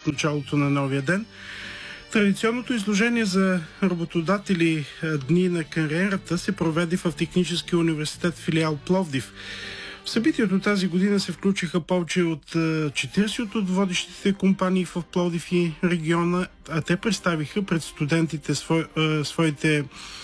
началото на новия ден. Традиционното изложение за работодатели Дни на кариерата се проведе в Техническия университет филиал Пловдив. В събитието тази година се включиха повече от 40 от водещите компании в Пловдив и региона, а те представиха пред студентите своите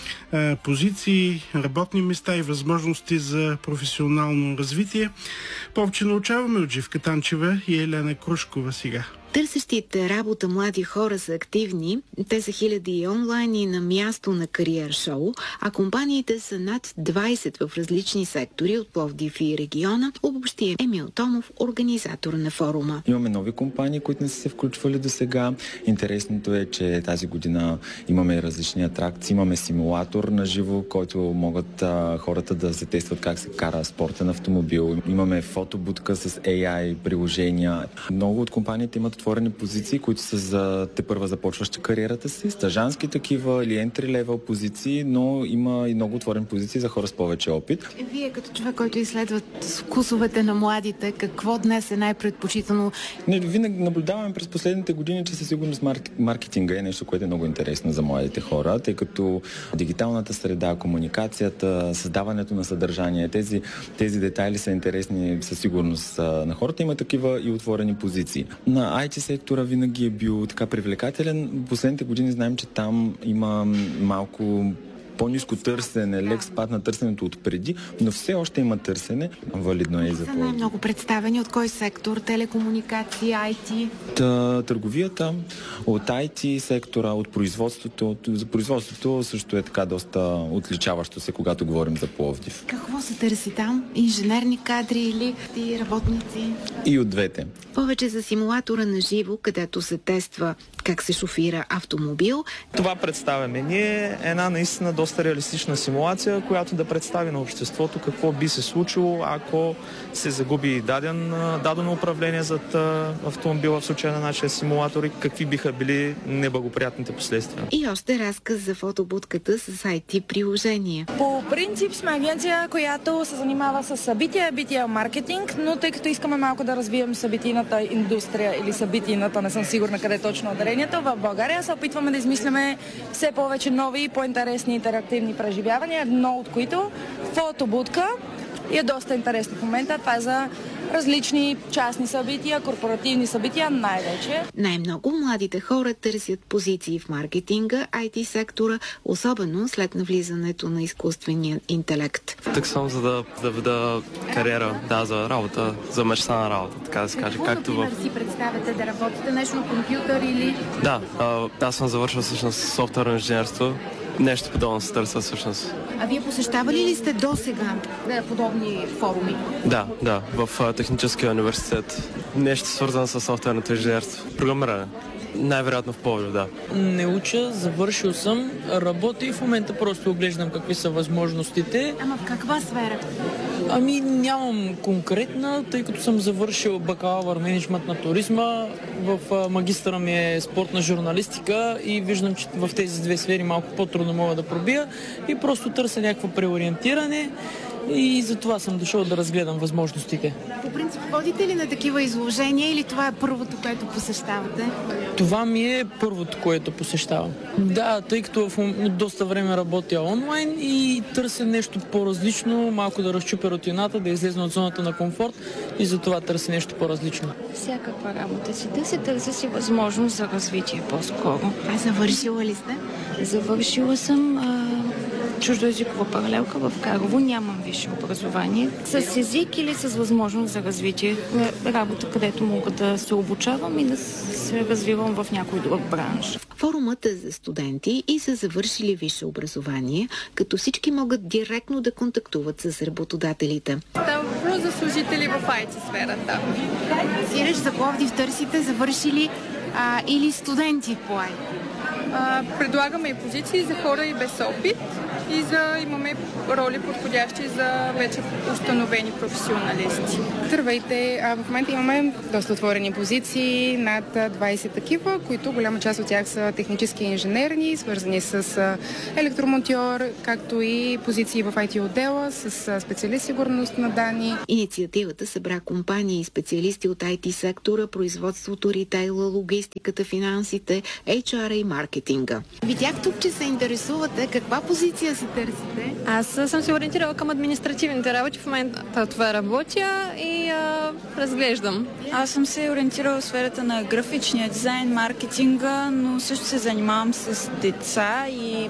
позиции, работни места и възможности за професионално развитие. Повече научаваме от Живка Танчева и Елена Крушкова сега. Търсещите работа млади хора са активни. Те са хиляди и онлайн и на място на кариер шоу, а компаниите са над 20 в различни сектори от Пловдив и региона, обобщи Емил Томов, организатор на форума. Имаме нови компании, които не са се включвали до сега. Интересното е, че тази година имаме различни атракции. Имаме симулатор на живо, който могат хората да се тестват как се кара спортен автомобил. Имаме фотобудка с AI приложения. Много от компаниите имат отворени позиции, които са за тепърва започващи кариерата си, стажански такива или entry-level позиции, но има и много отворени позиции за хора с повече опит. Вие като човек, който изследват вкусовете на младите, какво днес е най-предпочитано? Винаги наблюдаваме през последните години, че със сигурност маркетинга е нещо, което е много интересно за младите хора, тъй като дигиталната среда, комуникацията, създаването на съдържание, тези детайли са интересни със сигурност на хората. Има такива и отворени позиции. На IT сектора винаги е бил така привлекателен. Последните години знаем, че там има малко по-ниско търсене, лек спад на търсенето от преди, но все още има търсене. Валидно е и за това. Много представени от кой сектор? Телекомуникации, IT? Търговията, от IT сектора, от производството. За производството също е така доста отличаващо се, когато говорим за Пловдив. Какво се търси там? Инженерни кадри или работници? И от двете. Повече за симулатора на живо, където се тества как се шофира автомобил. Това представяме ние една наистина доста реалистична симулация, която да представи на обществото какво би се случило, ако се загуби дадено управление зад автомобила в случая на нашия симулатор и какви биха били неблагоприятните последствия. И още разказ за фотобудката с IT приложение. По принцип сме агенция, която се занимава с събития маркетинг, но тъй като искаме малко да развием събитийната индустрия или събитийната, не съм сигурна къде е точно ударението, в България се опитваме да измисляме все повече нови и по-интересни интерактивни преживявания, едно от които фотобудка и е доста интересно в момента. Това е за различни частни събития, корпоративни събития най-вече. Най-много младите хора търсят позиции в маркетинга, IT сектора, особено след навлизането на изкуствения интелект. Тук съм за да веда кариера, за работа, за мечта на работа, така да се каже. Какво, например, си представяте да работите нещо на компютър или? Да, аз съм завършил всъщност софтуерно инженерство. Нещо подобно се търся всъщност. А вие посещавали ли сте досега подобни форуми? Да, в Техническия университет. Нещо свързано с софтуерното инженерство. Програмиране. Най-вероятно в Пловдив, да. Не уча, завършил съм, работя и в момента просто оглеждам какви са възможностите. Ама в каква сфера? Нямам конкретна, тъй като съм завършил бакалавър мениджмънт на туризма. В магистъра ми е спортна журналистика и виждам, че в тези две сфери малко по-трудно мога да пробия и просто търся някакво преориентиране. И за това съм дошъл да разгледам възможностите. По принцип, ходите ли на такива изложения или това е първото, което посещавате? Това ми е първото, което посещавам. Да, тъй като от доста време работя онлайн и търся нещо по-различно, малко да разчупя рутината, да излезна от зоната на комфорт и за това търся нещо по-различно. Всякаква работа си търся си възможност за развитие по-скоро. А завършила ли сте? Завършила съм чуждоезикова паралелка в Карлово. Нямам висше образование. С език или с възможност за развитие. Работа, където мога да се обучавам и да се развивам в някой друг бранш. Форумът е за студенти и са завършили висше образование, като всички могат директно да контактуват с работодателите. Става въпрос за служители в IT сферата. Сиреч за Пловдив търсите завършили или студенти по IT? Предлагаме и позиции за хора и без опит. и имаме роли подходящи за вече установени професионалисти. Здравейте! В момента имаме доста отворени позиции, над 20 такива, които голяма част от тях са технически и инженерни, свързани с електромонтьор, както и позиции в IT отдела с специалист сигурност на данни. Инициативата събра компании и специалисти от IT сектора, производството, ритейла, логистиката, финансите, HR и маркетинга. Видях тук, че се интересувате. Каква позиция се търсите? Аз съм се ориентирала към административните работи. В момента това работя и разглеждам. Аз съм се ориентирала в сферата на графичния дизайн, маркетинга, но също се занимавам с деца и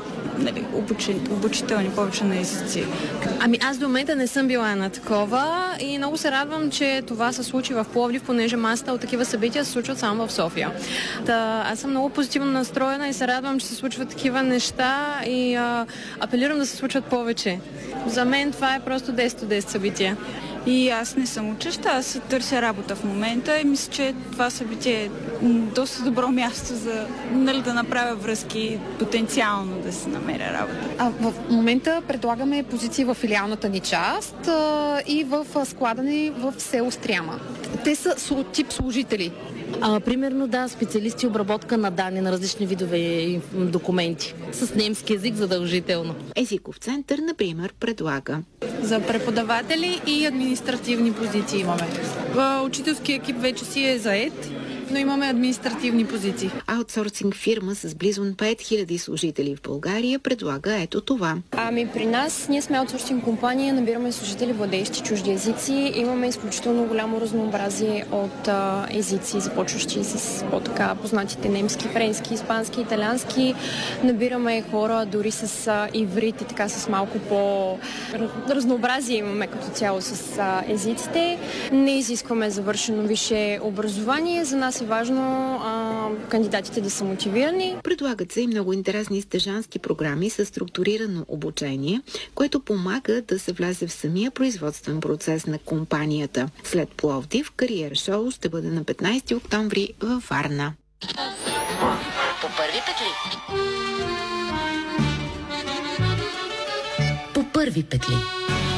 обучителни повече на езици. Аз до момента не съм била на такова и много се радвам, че това се случи в Пловдив, понеже масата от такива събития се случват само в София. Аз съм много позитивно настроена и се радвам, че се случват такива неща и апелирам да се случват повече. За мен това е просто 10 от 10 събития. И аз не съм учеща, аз си търся работа в момента и мисля, че това събитие е доста добро място за да направя връзки, потенциално да се намеря работа. В момента предлагаме позиции в филиалната ни част и в склада ни в село Стряма. Те са тип служители. Примерно, специалисти обработка на данни на различни видове документи. С немски език задължително. Езиков център, например, предлага за преподаватели и административни позиции имаме. Учителски екип вече си е заед, но имаме административни позиции. Аутсорсинг фирма с близо 5000 служители в България предлага ето това. При нас, ние сме аутсорсинг компания, набираме служители, владеещи чужди езици. Имаме изключително голямо разнообразие от езици, започващи с по-така познатите немски, френски, испански, италиански. Набираме хора дори с иврит и така с малко по-разнообразие имаме като цяло с езиците. Не изискваме завършено висше образование. За нас е важно кандидатите да са мотивирани. Предлагат се и много интересни стажански програми с структурирано обучение, което помага да се влезе в самия производствен процес на компанията. След Пловдив, кариер шоу ще бъде на 15 октомври във Варна. По първи петли. По първи петли.